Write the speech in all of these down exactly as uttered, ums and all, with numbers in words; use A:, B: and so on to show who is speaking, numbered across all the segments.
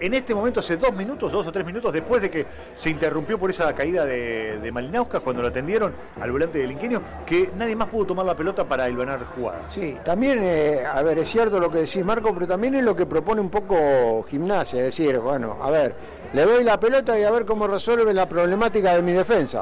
A: en este momento, hace dos minutos, dos o tres minutos, después de que se interrumpió por esa caída de, de Malinowska, cuando lo atendieron al volante del Inqueño, que nadie más pudo tomar la pelota para hilvanar jugadas.
B: Sí, también, eh, a ver, es cierto lo que decís, Marco, pero también es lo que propone un poco Gimnasia, es decir, bueno, a ver, le doy la pelota y a ver cómo resuelve la problemática de mi defensa.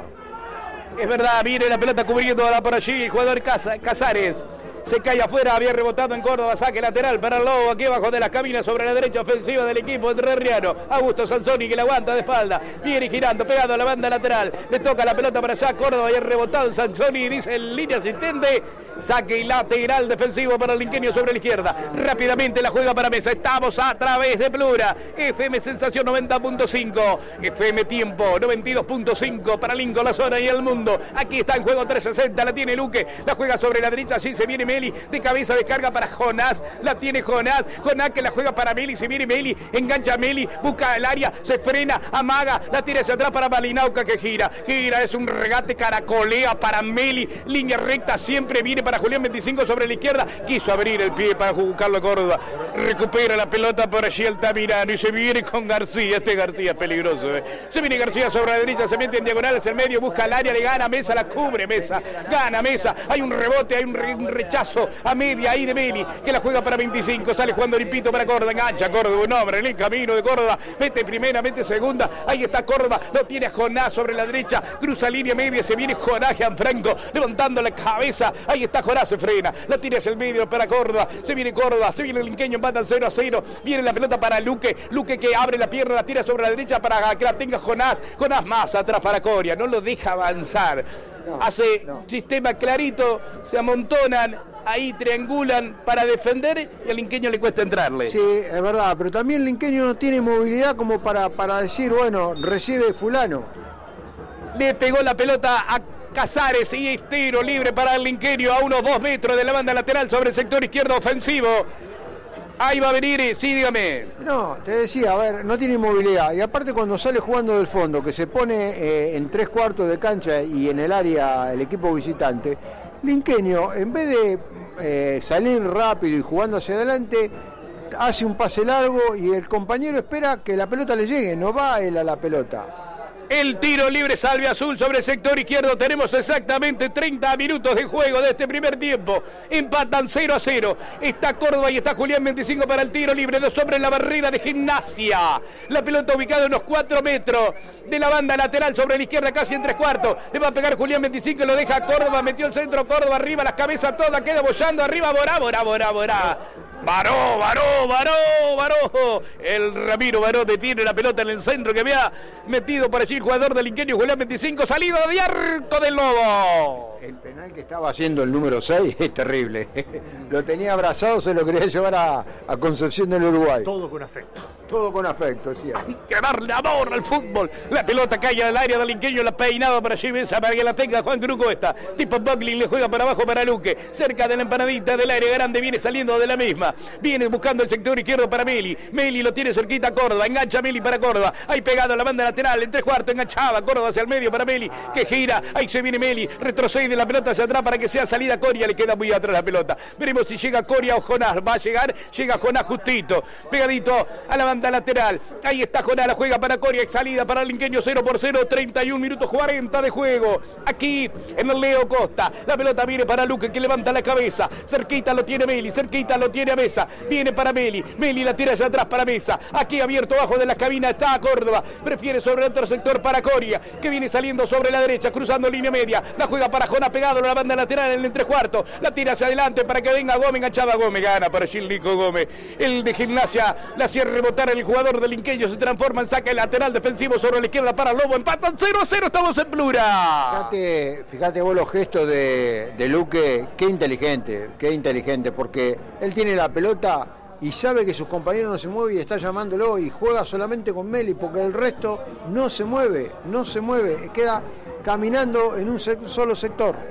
C: Es verdad, viene la pelota cubriendo por allí el jugador Casares. Se cae afuera, había rebotado en Córdoba, saque lateral para el Lobo, aquí abajo de las cabinas sobre la derecha ofensiva del equipo entrerriano. Augusto Sansoni que la aguanta de espalda, viene girando, pegado a la banda lateral, le toca la pelota para allá, Córdoba y ha rebotado en Sansoni, dice el línea asistente, saque y lateral defensivo para el Inqueño sobre la izquierda. Rápidamente la juega para Mesa, estamos a través de Plura, F M Sensación noventa punto cinco, F M Tiempo noventa y dos punto cinco para Lincoln, la zona y el mundo. Aquí está en juego trescientos sesenta, la tiene Luque, la juega sobre la derecha, allí se viene Meli, de cabeza descarga para Jonás, la tiene Jonás, Jonás que la juega para Meli, se viene Meli, engancha a Meli, busca el área, se frena, amaga, la tira hacia atrás para Malinowska que gira, gira, es un regate, caracolea para Meli, línea recta, siempre viene para Julián veinticinco sobre la izquierda, quiso abrir el pie para buscarlo a Córdoba, recupera la pelota por allí Altamirano y se viene con García, este García es peligroso, eh. se viene García sobre la derecha, se mete en diagonal hacia el medio, busca el área, le gana Mesa, la cubre Mesa, gana Mesa, hay un rebote, hay un, re, un rechazo a media ahí de Meli, que la juega para veinticinco, sale jugando limpito para Córdoba, engancha Córdoba, un hombre en el camino de Córdoba, mete primera, mete segunda, ahí está Córdoba, lo tiene a Jonás sobre la derecha, cruza línea media, se viene Jonás Gianfranco, levantando la cabeza, ahí está Jonás, se frena, la tira hacia el medio para Córdoba, se viene Córdoba, se viene el Inqueño, empatan cero a cero, viene la pelota para Luque, Luque que abre la pierna, la tira sobre la derecha para que la tenga Jonás, Jonás más atrás para Coria, no lo deja avanzar, no, hace no. sistema clarito, se amontonan, ahí triangulan para defender y al Inqueño le cuesta entrarle.
B: Sí, es verdad, pero también el Inqueño no tiene movilidad como para, para decir, bueno, recibe fulano.
C: Le pegó la pelota a Casares y es tiro libre para el Inqueño a unos dos metros de la banda lateral sobre el sector izquierdo ofensivo. Ahí va a venir, sí, dígame.
B: No, te decía, a ver, no tiene movilidad. Y aparte cuando sale jugando del fondo, que se pone eh, en tres cuartos de cancha y en el área el equipo visitante, el Inqueño, en vez de eh, salir rápido y jugando hacia adelante, hace un pase largo y el compañero espera que la pelota le llegue, no va él a la pelota.
C: El tiro libre Salve Azul sobre el sector izquierdo. Tenemos exactamente treinta minutos de juego de este primer tiempo. Empatan cero a cero. Está Córdoba y está Julián veinticinco para el tiro libre. Dos hombres en la barrera de Gimnasia. La pelota ubicada a unos cuatro metros de la banda lateral sobre la izquierda, casi en tres cuartos. Le va a pegar Julián veinticinco, lo deja Córdoba. Metió el centro Córdoba arriba, las cabezas todas. Queda bollando arriba. Borá, Borá, Borá, Borá. Baró, Baró, Baró, Baró. El Ramiro Baró detiene la pelota en el centro que había metido por allí el jugador del Inqueño, Julián veinticinco, salido de arco del Lobo.
B: El penal que estaba haciendo el número seis es terrible. Lo tenía abrazado, se lo quería llevar a, a Concepción del Uruguay.
A: Todo con afecto.
B: Todo con afecto, decía.
C: Hay que darle amor al fútbol. La pelota cae al área del Inqueño, la peinada para allí, para que la tenga Juan Cruz Cuesta. Tipo Buckley le juega para abajo para Luque. Cerca de la empanadita del área grande, viene saliendo de la misma. Viene buscando el sector izquierdo para Meli. Meli lo tiene cerquita a Córdoba. Engancha Meli para Córdoba. Ahí pegado a la banda lateral, en tres cuartos, enganchaba Córdoba hacia el medio para Meli, que gira. Ahí se viene Meli. Retrocede la pelota hacia atrás para que sea salida Coria. Le queda muy atrás la pelota. Veremos si llega Coria o Jonás. Va a llegar. Llega Jonás justito. Pegadito a la banda lateral. Ahí está Jonás. La juega para Coria. Salida para el Inqueño cero por cero. treinta y un minutos cuarenta de juego. Aquí en el Leo Costa. La pelota viene para Luque que levanta la cabeza. Cerquita lo tiene Meli. Cerquita lo tiene a Mesa. Viene para Meli. Meli la tira hacia atrás para Mesa. Aquí abierto abajo de la cabina está Córdoba. Prefiere sobre el otro sector para Coria, que viene saliendo sobre la derecha, cruzando línea media. La juega para Jonás pegado a la banda lateral en el tres cuartos. La tira hacia adelante para que venga Gómez. Enganchaba Gómez. Gana para Gildico Gómez. El de Gimnasia la hacía rebotar el jugador del Inqueño. Se transforma en saque lateral defensivo sobre la izquierda para Lobo. Empatan cero a cero. Estamos en Plura.
B: Fíjate, fíjate vos los gestos de, de Luque. Qué inteligente, qué inteligente, porque él tiene la pelota y sabe que sus compañeros no se mueven y está llamándolo y juega solamente con Meli porque el resto no se mueve, no se mueve, queda caminando en un solo sector.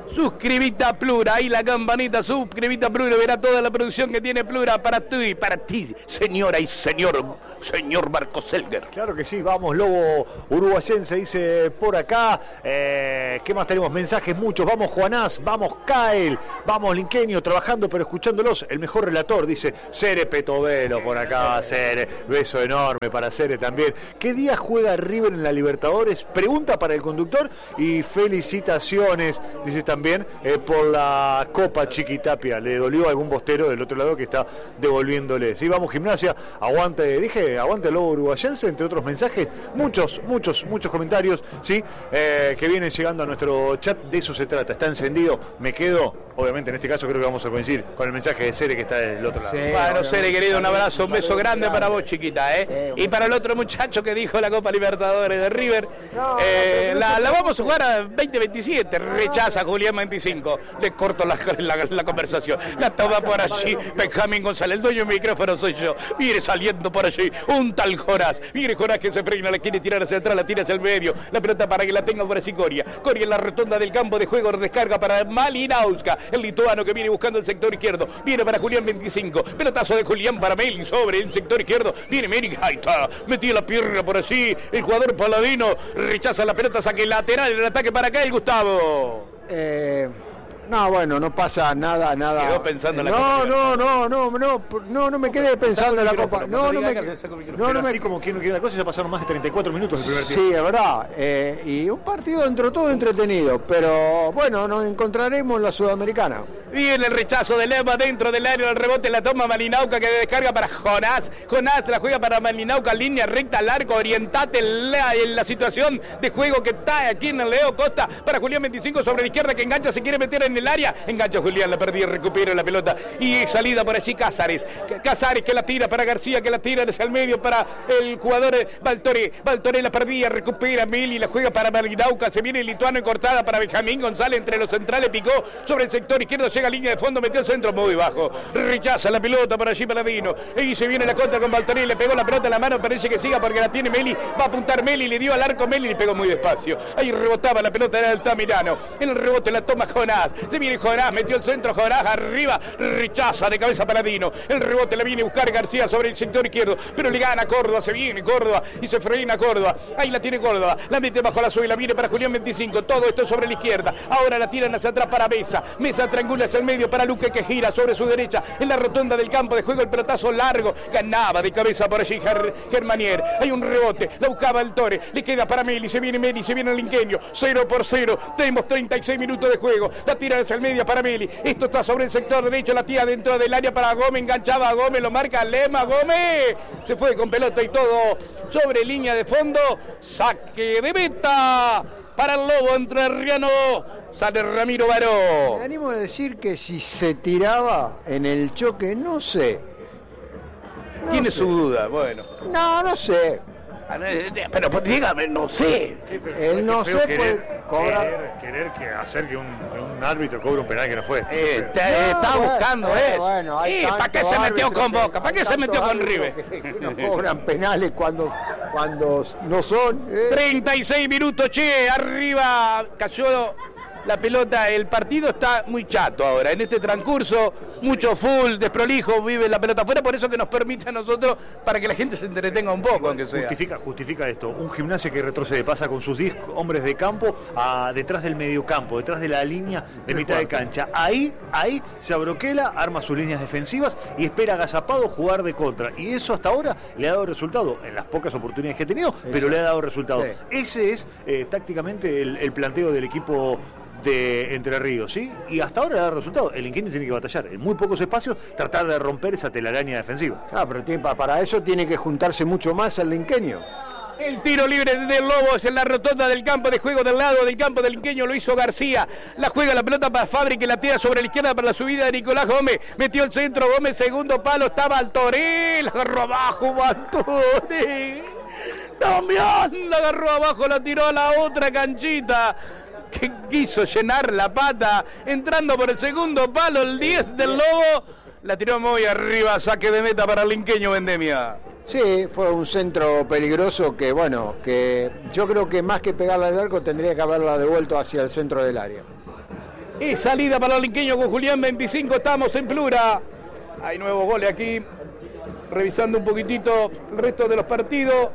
C: Suscribite a Plura, ahí la campanita, suscribite a Plura, verá toda la producción que tiene Plura para ti, para ti, señora y señor, señor Marco Selger.
A: Claro que sí, vamos, Lobo uruguayense, dice por acá. Eh, ¿Qué más tenemos? Mensajes muchos. Vamos, Juanás, vamos, Kael, vamos, Linquenio, trabajando pero escuchándolos. El mejor relator, dice Cere Petovelo por acá, Cere. Beso enorme para Cere también. ¿Qué día juega River en la Libertadores? Pregunta para el conductor y felicitaciones, dice también, eh, por la Copa Chiquitapia. Le dolió a algún bostero del otro lado que está devolviéndole. Sí, vamos, Gimnasia, aguante, dije, aguante el Lobo uruguayense, entre otros mensajes, muchos, muchos, muchos comentarios, sí, eh, que vienen llegando a nuestro chat. De eso se trata, está encendido. Me quedo, obviamente en este caso creo que vamos a coincidir con el mensaje de Cere que está del otro lado.
C: Sí, bueno, Cere, querido, un abrazo, un beso grande para vos, chiquita, ¿eh? Y para el otro muchacho que dijo la Copa Libertadores de River, eh, la, la vamos a jugar a veinte veintisiete, rechaza Julián veinticinco, le corto la, la, la conversación, la toma por allí Benjamín González, el dueño del micrófono soy yo, mire saliendo por allí, un tal Jonás, mire Jonás que se frena, la quiere tirar hacia atrás, la tira hacia el medio, la pelota para que la tenga por allí Coria, Coria en la rotonda del campo de juego, descarga para Malinowska, el lituano que viene buscando el sector izquierdo, viene para Julián veinticinco, pelotazo de Julián para Meli sobre el sector izquierdo, viene Meli, ahí está, metió la pierna por allí, el jugador paladino rechaza la pelota, saque lateral, el ataque para acá el Gustavo.
B: Eh... No, bueno, no pasa nada, nada.
C: Quedó pensando en la
B: no,
C: Copa.
B: No, no, no, no, no, no me quedé pensando en la Copa. No, no me
A: no, no me así como quien no quiere la cosa, ya pasaron más de treinta y cuatro minutos el primer tiempo.
B: Sí, es verdad. Eh, y un partido dentro de todo entretenido, pero bueno, nos encontraremos en la Sudamericana.
C: Viene el rechazo de Lema dentro del área, el rebote la toma Malinauca que descarga para Jonás. Jonás la juega para Malinauca, línea recta al arco, orientate en la, en la situación de juego que está aquí en el Leo Costa para Julián veinticinco sobre la izquierda que engancha, se quiere meter en el área, engancha Julián, la perdí, recupera la pelota y salida por allí Cázares, Cázares que la tira para García, que la tira desde el medio para el jugador Valtoré, Valtoré la perdía, recupera Mili, la juega para Malinauca, se viene el lituano en cortada para Benjamín González entre los centrales, picó sobre el sector izquierdo, llega a línea de fondo, metió el centro muy bajo, rechaza la pelota por allí Paladino, y se viene la contra con Valtoré, le pegó la pelota en la mano, parece que siga porque la tiene Meli, va a apuntar Meli, le dio al arco Meli, le pegó muy despacio, ahí rebotaba la pelota del Altamirano, en el rebote la toma Jonás, se viene Jonás, metió el centro Jonás, arriba, rechaza de cabeza Paladino, el rebote le viene a buscar García sobre el sector izquierdo, pero le gana Córdoba, se viene Córdoba, y se frena Córdoba, ahí la tiene Córdoba, la mete bajo la suela, viene para Julián veinticinco, todo esto sobre la izquierda, ahora la tiran hacia atrás para Mesa, Mesa triangula hacia el medio para Luque que gira sobre su derecha, en la rotonda del campo de juego el pelotazo largo, ganaba de cabeza por allí Ger Germanier, hay un rebote, la buscaba el Tore, le queda para Meli, se viene Meli, se viene el Linqueño, cero por cero, tenemos treinta y seis minutos de juego, la tira hacia el medio para Meli, esto está sobre el sector derecho, la tira dentro del área para Gómez, enganchaba a Gómez, lo marca Lema, Gómez, se fue con pelota y todo sobre línea de fondo, saque de meta para el Lobo entrerriano, sale Ramiro Baró.
B: Me animo a decir que si se tiraba en el choque, no sé.
C: No Tiene sé. su duda, bueno.
B: No, no sé.
C: Pero pues, dígame, no sé.
B: El no sé
A: puede cobrar. Querer, querer que hacer que un, un árbitro cobre un penal que no fue.
C: Eh, te, no, está bueno, buscando bueno, eso. Bueno, ¿Y para qué se metió con Boca? ¿Para qué se metió con River?
B: Que, que no cobran penales cuando, cuando no son. Eh.
C: treinta y seis minutos, che, arriba cayó la pelota, el partido está muy chato ahora, en este transcurso, mucho full, desprolijo, vive la pelota afuera, por eso que nos permite a nosotros, para que la gente se entretenga un poco, aunque sea.
A: Justifica, justifica esto, un Gimnasia que retrocede, pasa con sus diez hombres de campo a detrás del mediocampo, detrás de la línea de mitad de cancha, ahí, ahí se abroquela, arma sus líneas defensivas y espera agazapado jugar de contra, y eso hasta ahora le ha dado resultado, en las pocas oportunidades que ha tenido, eso. Pero le ha dado resultado. Sí. Ese es eh, tácticamente el, el planteo del equipo de Entre Ríos, ¿sí? Y hasta ahora da resultado. El Linqueño tiene que batallar en muy pocos espacios, tratar de romper esa telaraña defensiva.
B: Ah, pero tiene, para eso tiene que juntarse mucho más el Linqueño.
C: El tiro libre del Lobo es en la rotonda del campo de juego del lado del campo del Linqueño, lo hizo García, la juega la pelota para Fabri que la tira sobre la izquierda para la subida de Nicolás Gómez, metió el centro Gómez, segundo palo, estaba Altoré, la agarró abajo Altoré, Damián la agarró abajo, la tiró a la otra canchita, que quiso llenar la pata, entrando por el segundo palo, el diez del Lobo, la tiró muy arriba, saque de meta para el Linqueño Vendemia.
B: Sí, fue un centro peligroso que, bueno, que yo creo que más que pegarla al arco tendría que haberla devuelto hacia el centro del área.
C: Y salida para el Linqueño con Julián veinticinco, estamos en Plura. Hay nuevos goles aquí. Revisando un poquitito el resto de los partidos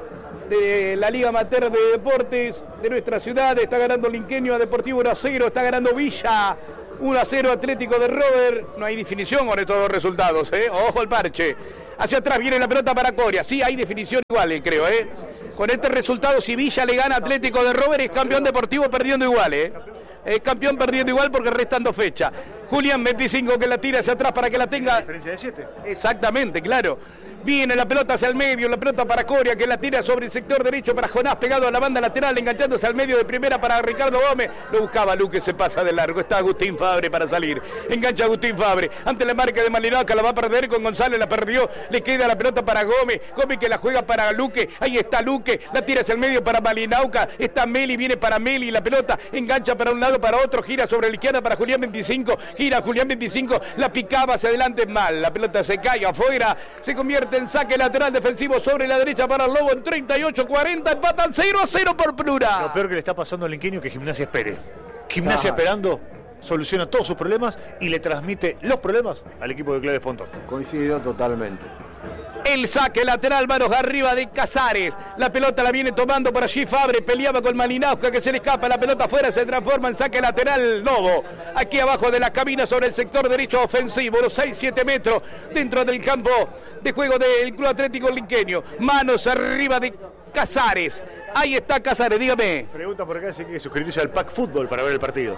C: de la Liga Amateur de Deportes de nuestra ciudad. Está ganando Linqueño a Deportivo uno a cero, está ganando Villa uno a cero Atlético de Robert. No hay definición con estos dos resultados, ¿eh? Ojo al parche. Hacia atrás viene la pelota para Coria. Sí, hay definición igual, creo, ¿eh? Con este resultado, si Villa le gana a Atlético de Robert, es campeón deportivo perdiendo igual, ¿eh? Es campeón perdiendo igual porque restando fecha. Julián veinticinco que la tira hacia atrás para que la tenga.
A: Diferencia de siete.
C: Exactamente, claro. Viene la pelota hacia el medio, la pelota para Coria que la tira sobre el sector derecho para Jonás, pegado a la banda lateral, enganchándose al medio de primera para Ricardo Gómez. Lo buscaba Luque, se pasa de largo. Está Agustín Fabre para salir. Engancha Agustín Fabre. Ante la marca de Malinauca, la va a perder con González, la perdió. Le queda la pelota para Gómez. Gómez que la juega para Luque. Ahí está Luque. La tira hacia el medio para Malinauca. Está Meli, viene para Meli. La pelota engancha para un lado, para otro. Gira sobre la izquierda para Julián veinticinco. Gira Julián veinticinco. La picaba hacia adelante mal. La pelota se cae afuera. Se convierte en saque lateral defensivo sobre la derecha para el Lobo en treinta y ocho cuarenta, empatan cero a cero por Plura.
A: Lo peor que le está pasando al Linqueño es que Gimnasia espere. Gimnasia ah. esperando soluciona todos sus problemas y le transmite los problemas al equipo de Claves Pontón.
B: Coincido totalmente.
C: El saque lateral, manos arriba de Casares. La pelota la viene tomando por allí Fabre. Peleaba con Malinauska que se le escapa. La pelota afuera, se transforma en saque lateral Lobo. Aquí abajo de la cabina sobre el sector derecho ofensivo. Unos seis siete metros dentro del campo de juego del Club Atlético Linqueño. Manos arriba de Casares. Ahí está Casares, dígame.
A: Pregunta por acá si hay que suscribirse al Pack Fútbol para ver el partido.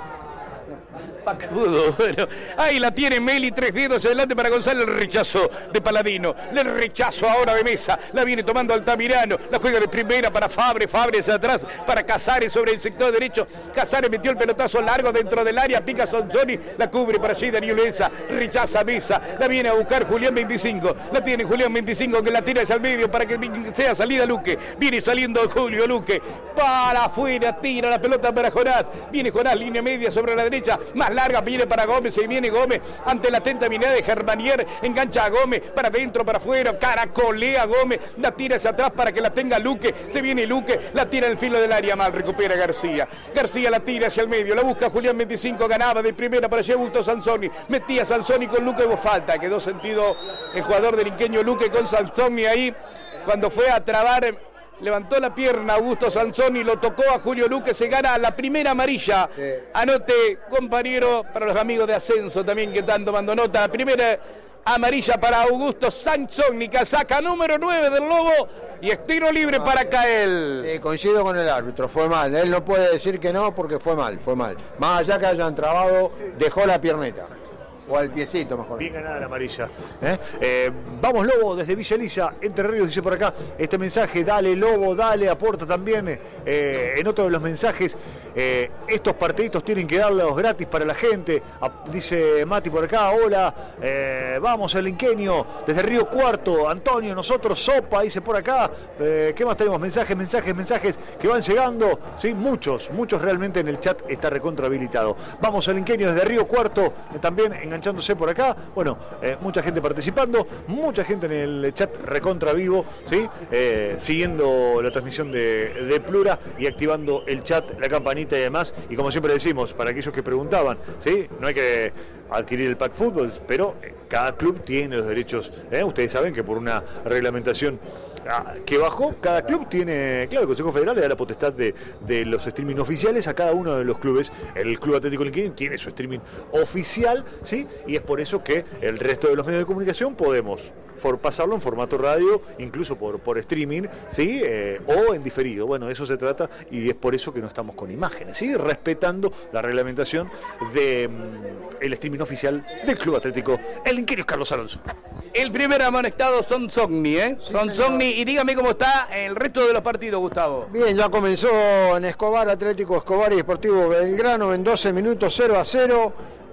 C: Pack Fútbol, bueno, ahí la tiene Meli, tres dedos adelante para González, el rechazo de Paladino, le rechazo ahora de Mesa, la viene tomando Altamirano, la juega de primera para Fabre, Fabre hacia atrás para Casares sobre el sector derecho, Casares metió el pelotazo largo dentro del área, pica Sonzoni, la cubre para allí Daniel Mesa, rechaza Mesa, la viene a buscar Julián veinticinco, la tiene Julián veinticinco que la tira hacia el medio para que sea salida Luque, viene saliendo Julio Luque, para afuera, tira la pelota para Jonás, viene Jonás, línea media sobre la derecha, más larga, viene para Gómez, y viene Gómez ante la atenta mirada de Germanier, engancha a Gómez, para adentro, para afuera, caracolea a Gómez, la tira hacia atrás para que la tenga Luque, se viene Luque, la tira en el filo del área, mal, recupera García, García la tira hacia el medio, la busca Julián veinticinco, ganaba de primera para allá Augusto Sansoni, metía Sansoni con Luque, hubo falta, quedó sentido el jugador del Linqueño Luque con Sansoni ahí, cuando fue a trabar. Levantó la pierna Augusto Sansoni, lo tocó a Julio Luque, se gana la primera amarilla. Sí. Anote, compañero, para los amigos de Ascenso también que están tomando nota. La primera amarilla para Augusto Sansoni, casaca número nueve del Lobo y es tiro libre para Cael.
B: Sí, coincido con el árbitro, fue mal. Él no puede decir que no porque fue mal, fue mal. Más allá que hayan trabado, dejó la pierneta. O al piecito, mejor.
A: Bien ganada la amarilla. ¿eh? Eh, vamos, Lobo, desde Villa Elisa, Entre Ríos, dice por acá este mensaje. Dale, Lobo, dale, aporta también. Eh, en otro de los mensajes, eh, estos partiditos tienen que darlos gratis para la gente. A, dice Mati por acá, hola, eh, vamos al Linqueño, desde Río Cuarto. Antonio, nosotros, sopa, dice por acá. Eh, ¿Qué más tenemos? Mensajes, mensajes, mensajes que van llegando. Sí, muchos, muchos realmente en el chat está recontra habilitado. Vamos al Linqueño desde Río Cuarto, eh, también en enganchándose por acá, bueno, eh, mucha gente participando, mucha gente en el chat recontra vivo, ¿sí? Eh, siguiendo la transmisión de, de Plura y activando el chat, la campanita y demás, y como siempre decimos, para aquellos que preguntaban, ¿sí? No hay que adquirir el pack fútbol, pero cada club tiene los derechos, ¿eh? Ustedes saben que por una reglamentación que bajó, cada club tiene, claro, el Consejo Federal le da la potestad de, de los streaming oficiales a cada uno de los clubes. El Club Atlético Linqueño tiene su streaming oficial, ¿sí? Y es por eso que el resto de los medios de comunicación podemos for pasarlo en formato radio, incluso por, por streaming, ¿sí? Eh, o en diferido. Bueno, de eso se trata y es por eso que no estamos con imágenes, ¿sí? Respetando la reglamentación del de, mm, streaming oficial del Club Atlético El Linqueño Carlos Alonso.
C: El primer amonestado son Sogni, ¿eh? Sí, son Sogni, y dígame cómo está el resto de los partidos, Gustavo.
B: Bien, ya comenzó en Escobar, Atlético Escobar y Deportivo Belgrano en doce minutos, cero a cero.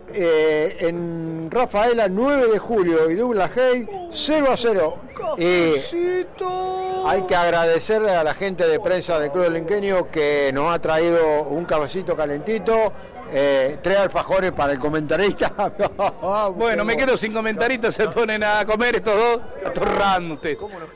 B: Eh, en Rafaela, nueve de julio y Douglas Hay, cero a cero. Eh, hay que agradecerle a la gente de prensa del Club Linqueño que nos ha traído un cafecito calentito. Eh, tres alfajores para el comentarista.
C: Bueno, me quedo sin comentarista, se ponen a comer estos dos atorrantes.
A: ¿Cómo nos quieren? ¿Cómo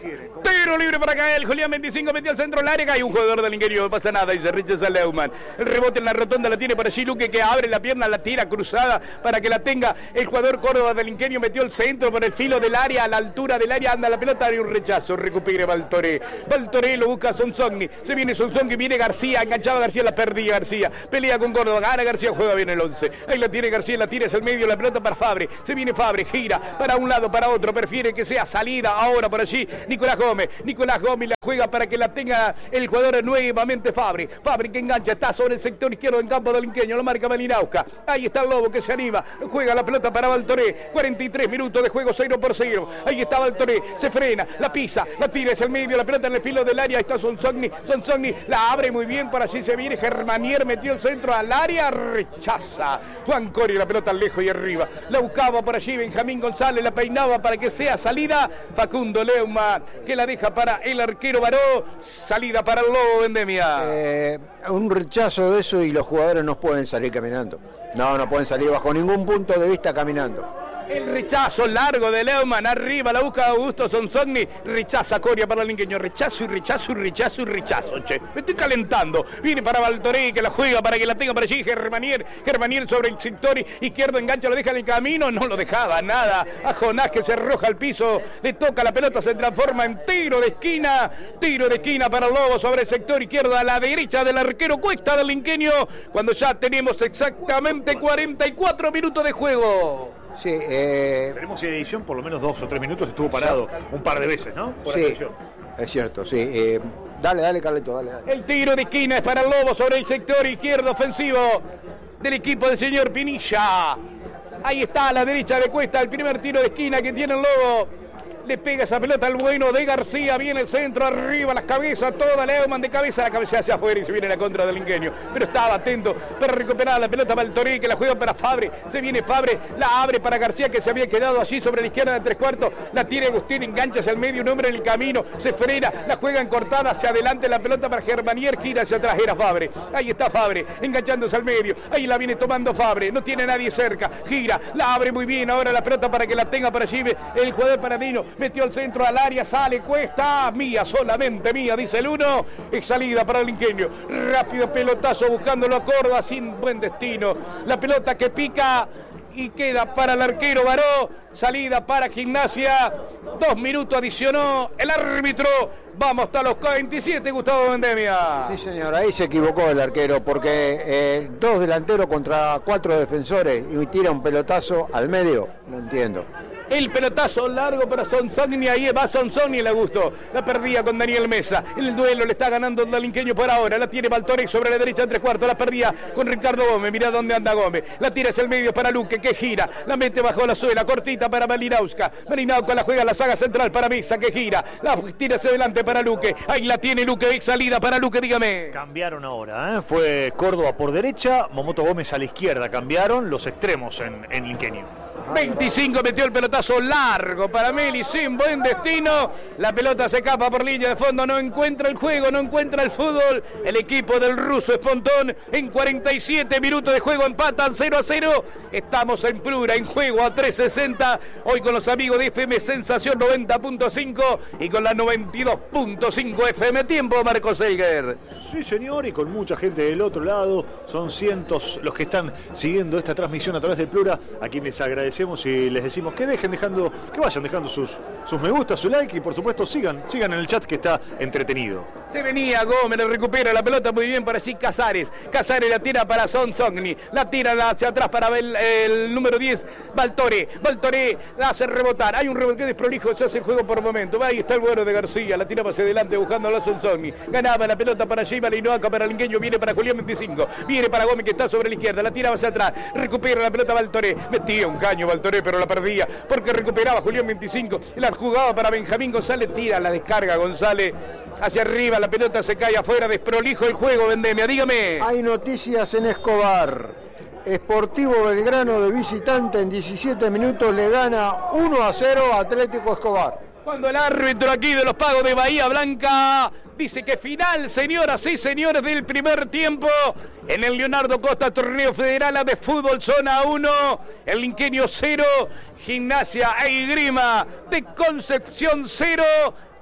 C: Tiro libre para Cael. Julián veinticinco metió al centro del área. Hay un jugador del Ingenio. No pasa nada y se rechaza Leumann. El rebote en la rotonda la tiene para allí Luque, que abre la pierna, la tira cruzada para que la tenga el jugador Córdoba del Ingenio. Metió el centro por el filo del área, a la altura del área. Anda la pelota, hay un rechazo. Recupere Baltoré. Baltoré lo busca Sonsogni. Se viene Sonsogni, viene García. Enganchaba García, la perdía García. Pelea con Córdoba. Gana García, juega bien el once. Ahí la tiene García, la tira hacia el medio. La pelota para Fabre. Se viene Fabre, gira para un lado, para otro. Prefiere que sea salida ahora por allí. Nicolás Gómez. Nicolás Gómez la juega para que la tenga el jugador nuevamente Fabre. Fabre que engancha, está sobre el sector izquierdo en campo del Ingenio. Lo marca Malinauska. Ahí está el Lobo que se anima. Juega la pelota para Baltoré. cuarenta y tres minutos de juego, cero por cero. Ahí está Baltoré. Se frena, la pisa, la tira hacia el medio. La pelota en el filo del área. Ahí está Sonsogni. Sonsogni la abre muy bien. Por allí se viene Germanier. Metió el centro al área. Rechaza. Juan Cori la pelota lejos y arriba. La buscaba por allí Benjamín González. La peinaba para que sea salida. Facundo Leumann que la deja para el arquero Baró. Salida para el Lobo Vendemia.
B: Eh, un rechazo de eso y los jugadores no pueden salir caminando. No, no pueden salir bajo ningún punto de vista caminando.
C: El rechazo largo de Leumann, arriba la busca Augusto Sonsogni, rechaza Coria para el Ingenio, rechazo y rechazo y rechazo y rechazo, che, me estoy calentando, viene para Baltoré que la juega para que la tenga para allí, Germanier, Germanier sobre el sector izquierdo, engancha, lo deja en el camino, no lo dejaba nada, a Jonás que se arroja al piso, le toca la pelota, se transforma en tiro de esquina, tiro de esquina para el Lobo sobre el sector izquierdo a la derecha del arquero Cuesta del Ingenio, cuando ya tenemos exactamente cuarenta y cuatro minutos de juego.
B: Sí, eh...
A: tenemos en edición por lo menos dos o tres minutos, estuvo parado un par de veces, ¿no? Por
B: sí, es cierto, sí. Eh, dale, dale, Carleto, dale, dale.
C: El tiro de esquina es para el Lobo sobre el sector izquierdo ofensivo del equipo del señor Pinilla. Ahí está a la derecha de Cuesta, el primer tiro de esquina que tiene el Lobo. Le pega esa pelota al bueno de García, viene el centro, arriba las cabezas, toda Leumann de cabeza, la cabeza hacia afuera y se viene la contra del Ingenio. Pero estaba atento para recuperar la pelota Baltoré, que la juega para Fabre, se viene Fabre, la abre para García, que se había quedado allí sobre la izquierda de tres cuartos, la tiene Agustín, engancha hacia el medio, un hombre en el camino, se frena, la juega en cortada hacia adelante, la pelota para Germanier, gira hacia atrás, era Fabre, ahí está Fabre, enganchándose al medio, ahí la viene tomando Fabre, no tiene nadie cerca, gira, la abre muy bien, ahora la pelota para que la tenga para allí, el jugador paladino, metió el centro al área, sale Cuesta, mía, solamente mía, dice el uno, es salida para el Ingenio, rápido pelotazo buscándolo a Córdoba, sin buen destino, la pelota que pica y queda para el arquero Baró, salida para Gimnasia, dos minutos adicionó el árbitro, vamos hasta los veintisiete, Gustavo Vendemia.
B: Sí señor, ahí se equivocó el arquero porque eh, dos delanteros contra cuatro defensores y tira un pelotazo al medio, no entiendo.
C: El pelotazo largo para Sonsogni, ahí va Sonsogni, le gustó, la perdía con Daniel Mesa, en el duelo le está ganando el Ingenio por ahora, la tiene Baltoré sobre la derecha en tres cuartos, la perdía con Ricardo Gómez, mirá dónde anda Gómez, la tira hacia el medio para Luque, que gira, la mete bajo la suela, cortita para Malinauska, Malinauska la juega a la saga central para Mesa, que gira, la tira hacia adelante para Luque, ahí la tiene Luque, ex salida para Luque, dígame.
A: Cambiaron ahora, ¿eh? Fue Córdoba por derecha, Momoto Gómez a la izquierda, cambiaron los extremos en, en Ingenio.
C: veinticinco metió el pelotazo largo para Meli, sin buen destino, la pelota se escapa por línea de fondo, no encuentra el juego, no encuentra el fútbol, el equipo del ruso Espontón en cuarenta y siete minutos de juego empatan cero a cero, estamos en Plura, en juego a trescientos sesenta, hoy con los amigos de F M Sensación noventa punto cinco y con la noventa y dos punto cinco F M Tiempo, Marcos Eiger.
A: Sí señor, y con mucha gente del otro lado, son cientos los que están siguiendo esta transmisión a través del Plura, a quienes les agradecemos y les decimos que dejen dejando, que vayan dejando sus, sus me gusta, su like y por supuesto sigan, sigan en el chat que está entretenido.
C: Se venía Gómez, le recupera la pelota muy bien para allí Casares, Casares la tira para Sonsogni, la tira hacia atrás para el, el número diez, Baltoré, Baltoré la hace rebotar, hay un rebote desprolijo, se hace el juego por momento, ahí está el bueno de García, la tira hacia adelante buscando a Sonsogni, ganaba la pelota para allí, Malinauska para el Ingenio, viene para Julián veinticinco, viene para Gómez que está sobre la izquierda, la tira hacia atrás, recupera la pelota Baltoré, metía un caño Baltoré pero la perdía, porque recuperaba Julián veinticinco, la jugaba para Benjamín González, tira la descarga González hacia arriba, la pelota se cae afuera, desprolijo el juego, Vendemia, dígame.
B: Hay noticias en Escobar. Sportivo Belgrano de visitante en diecisiete minutos le gana uno a cero a Atlético Escobar.
C: Cuando el árbitro aquí de los pagos de Bahía Blanca dice que final, señoras y señores, del primer tiempo en el Leonardo Costa Torneo Federal de Fútbol Zona uno, el Ingenio cero, Gimnasia e Esgrima de Concepción cero.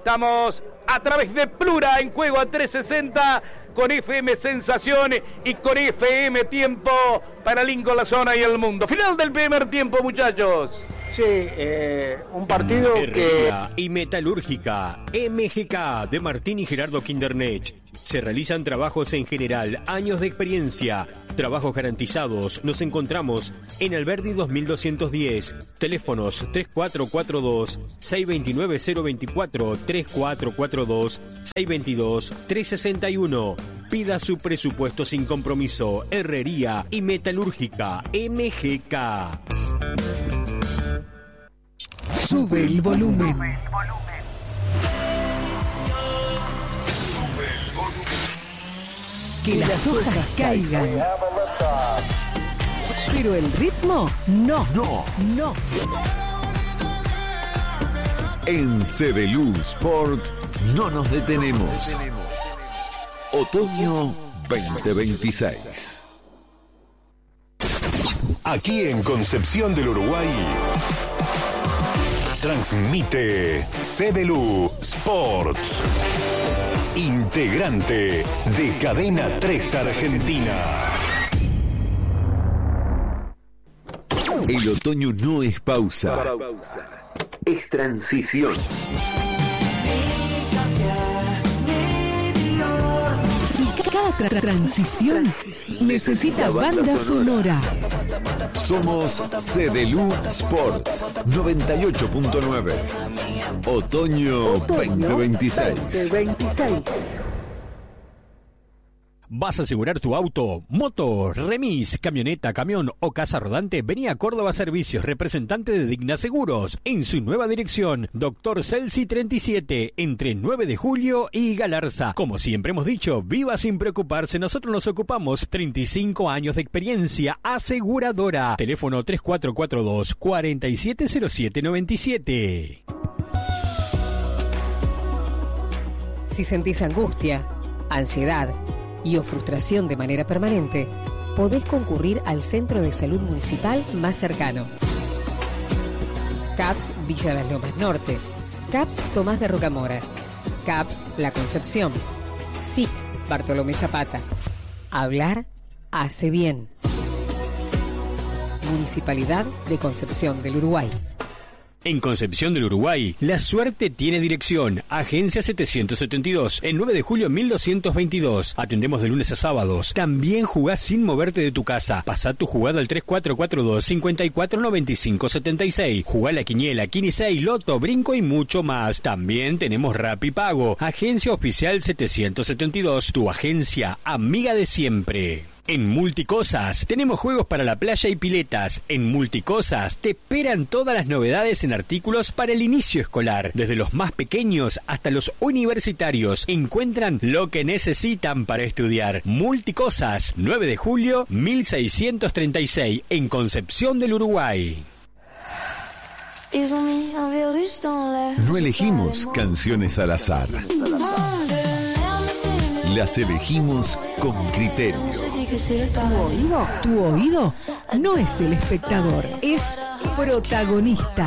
C: Estamos a través de Plura en Juego a trescientos sesenta con F M Sensación y con F M Tiempo para Lincoln, la zona y el mundo. Final del primer tiempo, muchachos.
B: Sí, eh, un partido
D: Herrería
B: que...
D: y Metalúrgica M G K de Martín y Gerardo Kindernech. Se realizan trabajos en general, años de experiencia, trabajos garantizados. Nos encontramos en Alberdi dos mil doscientos diez. Teléfonos tres cuatro cuatro dos, seis dos nueve, cero dos cuatro, tres cuatro cuatro dos, seis dos dos, tres seis uno. Pida su presupuesto sin compromiso. Herrería y Metalúrgica M G K.
E: Sube el volumen. Que las hojas caigan. Pero el ritmo, no, no, no.
F: En Cebelú Sport no nos detenemos. Otoño veinte veintiséis.
G: Aquí en Concepción del Uruguay transmite Cebelú Sports, integrante de Cadena tres Argentina.
F: El otoño no es pausa, es transición.
E: Cada tra- transición necesita banda sonora.
F: Somos Cebelú Sport noventa y ocho punto nueve. Otoño veinte veintiséis.
D: ¿Vas a asegurar tu auto, moto, remis, camioneta, camión o casa rodante? Vení a Córdoba Servicios, representante de Digna Seguros, en su nueva dirección, Doctor Celsi treinta y siete, entre nueve de julio y Galarza. Como siempre hemos dicho, viva sin preocuparse, nosotros nos ocupamos. treinta y cinco años de experiencia aseguradora. Teléfono tres cuatro cuatro dos, cuatro siete cero siete nueve siete.
H: Si sentís angustia, ansiedad y o frustración de manera permanente, podés concurrir al Centro de Salud Municipal más cercano. C A P S Villa Las Lomas Norte, C A P S Tomás de Rocamora, C A P S La Concepción, S I C Bartolomé Zapata. Hablar hace bien. Municipalidad de Concepción del Uruguay.
D: En Concepción del Uruguay, la suerte tiene dirección. Agencia setecientos setenta y dos, en nueve de julio mil doscientos veintidós. Atendemos de lunes a sábados. También jugás sin moverte de tu casa. Pasá tu jugada al tres cuatro cuatro dos, cinco cuatro nueve cinco siete seis. Jugá la quiniela, quince, loto, brinco y mucho más. También tenemos Rapipago. Agencia oficial setecientos setenta y dos, tu agencia amiga de siempre. En Multicosas tenemos juegos para la playa y piletas. En Multicosas te esperan todas las novedades en artículos para el inicio escolar. Desde los más pequeños hasta los universitarios encuentran lo que necesitan para estudiar. Multicosas, nueve de julio mil seiscientos treinta y seis, en Concepción del Uruguay.
F: No elegimos canciones al azar. Las elegimos con criterio.
E: Tu oído, tu oído no es el espectador, es protagonista.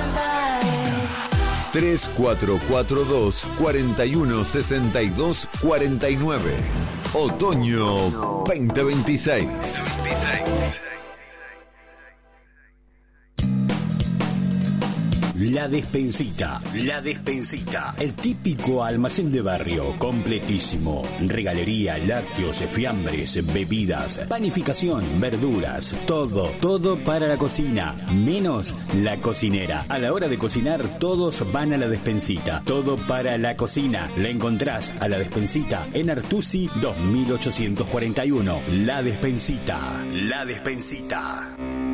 F: tres cuatro cuatro dos, cuatro uno seis dos, cuatro nueve. Otoño veinte veintiséis.
I: La Despensita, La Despensita, el típico almacén de barrio, completísimo. Regalería, lácteos, fiambres, bebidas, panificación, verduras, todo, todo para la cocina, menos la cocinera. A la hora de cocinar, todos van a La Despensita. Todo para la cocina. La encontrás a La Despensita en Artusi dos mil ochocientos cuarenta y uno. La Despensita, La Despensita.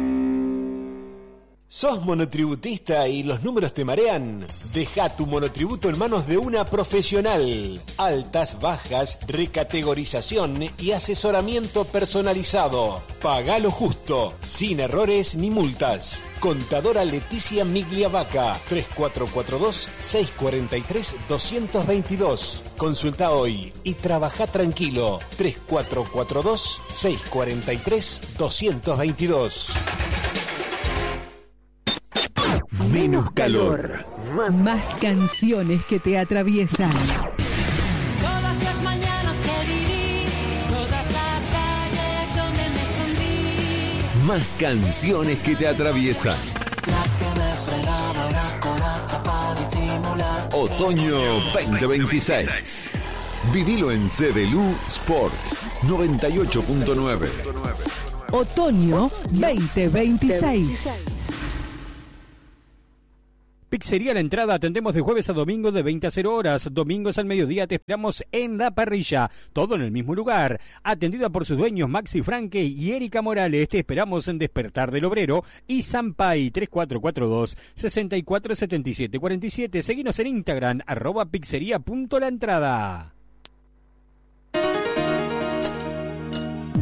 J: ¿Sos monotributista y los números te marean? Deja tu monotributo en manos de una profesional. Altas, bajas, recategorización y asesoramiento personalizado. Pagá lo justo, sin errores ni multas. Contadora Leticia Migliavaca, tres cuatro cuatro dos, seis cuatro tres, dos dos dos. Consulta hoy y trabajá tranquilo. tres cuatro cuatro dos, seis cuatro tres, dos dos dos.
F: Menos calor,
E: Más canciones que te atraviesan.
K: Todas las mañanas que viví, todas las calles donde me escondí.
F: Más canciones que te atraviesan. Otoño veinte veintiséis. Vivilo en Cedelu Sports noventa y ocho punto nueve.
E: Otoño veinte veintiséis.
D: Pizzería La Entrada, atendemos de jueves a domingo de veinte a cero horas, domingos al mediodía te esperamos en la parrilla, todo en el mismo lugar, atendida por sus dueños Maxi Franque y Erika Morales. Te esperamos en Despertar del Obrero y Sampay tres cuatro cuatro dos, seis cuatro siete siete cuatro siete. Seguinos en Instagram, arroba pizzería punto la entrada.